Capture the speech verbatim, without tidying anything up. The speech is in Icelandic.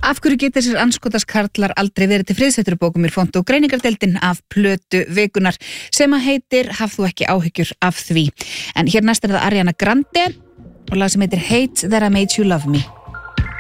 Af hverju geta þessir andskotaskarlar aldrei verið til friðsættur bókum í font og greiningardeildin af plötu vikunar sem að heitir Haf þú ekki áhyggjur af því. En hér næst er það Ariana Grande og lag sem heitir Hate That I Made You Love Me.